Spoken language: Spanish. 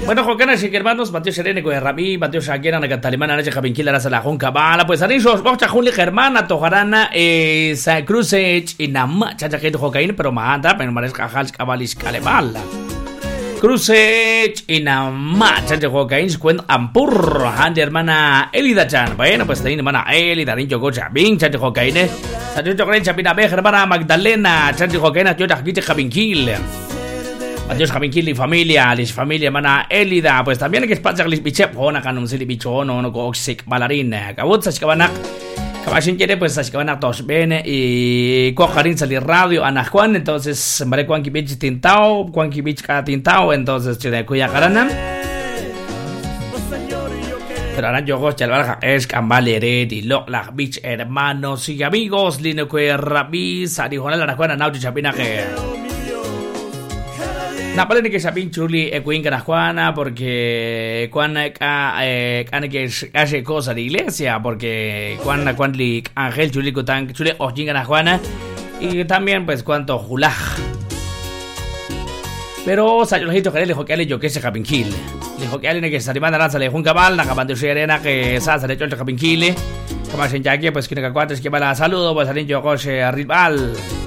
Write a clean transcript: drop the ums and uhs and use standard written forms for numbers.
Bueno, Jocana, sí, hermanos, Mateo Serene, Ramí, Mateo Shaquera, Nacatalimana, Nacha Javinquila, Raza la Jonca, Bala, pues Arillos, Bocha, Juli, Germana, Tojarana, Sa Cruzech, y Nama, Chacha, Gente, Jocaín, pero Manda, pero Maresca, Hals, Cabalis, Calebala. Cruzech, y Nama, Chacha, Jocaín, Cuento, Ampur, Handi, hermana Elida Chan, bueno, pues ahí, hermana Elida, Rincho, Gocha, Bing, Chacha, Jocaín, Chacha, Jocaín, Chapina, hermana Magdalena, Chacha, Jocaín, Chacha, Javinquila. Adiós, Javinquil y familia, mana Elida, pues también hay que espaciar les bichep, ona canum sili bichono, no coxic, balarín, cabut, sashkabanak, cabashin quiere, pues sashkabanak dos bene y cojarín salir radio, Ana Juan, entonces, mare Juan Kibich tintao, Juan Kibich cada tintao, entonces, chile cuya carana. Pero ahora yo gosto el barja es cambaleret y lo la bich hermanos y amigos, lino que rabis, arijonal Ana Juan, nauchi chapina que. Napale ni que sapin chuli Queen Juana porque Juan que hace cosa de iglesia porque Juan li Ángel chuli kutan chuli ojin Juana y también pues cuanto julaj. Pero sayolito que le dijo que yo que se Javinquil. Le dijo que alguien que se animan a lanzar le un cabal, la cabando arena que salsa de Javinquil. Como se ya que pues que cuatro es que va la saludo pues alguien yo coche arriba.